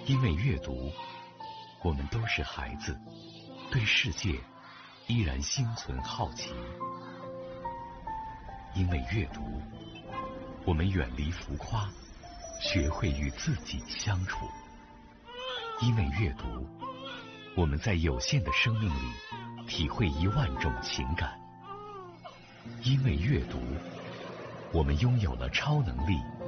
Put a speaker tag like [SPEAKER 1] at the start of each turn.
[SPEAKER 1] 因为阅读，我们都是孩子，对世界依然心存好奇。因为阅读，我们远离浮夸，学会与自己相处。因为阅读，我们在有限的生命里体会10000种情感。因为阅读，我们拥有了超能力，